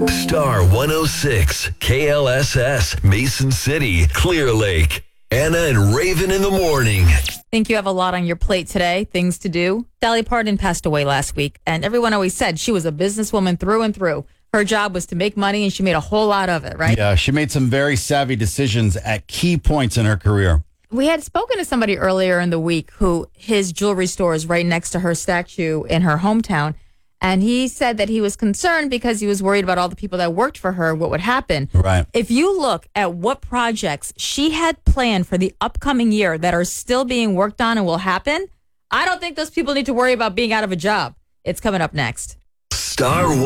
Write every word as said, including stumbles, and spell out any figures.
Star one oh six, K L S S, Mason City, Clear Lake. Anna and Raven in the morning. Think you have a lot on your plate today, things to do. Dolly Parton passed away last week, and everyone always said she was a businesswoman through and through. Her job was to make money, and she made a whole lot of it, right? Yeah, she made some very savvy decisions at key points in her career. We had spoken to somebody earlier in the week who his jewelry store is right next to her statue in her hometown. And he said that he was concerned because he was worried about all the people that worked for her, what would happen. Right. If you look at what projects she had planned for the upcoming year that are still being worked on and will happen, I don't think those people need to worry about being out of a job. It's coming up next. Star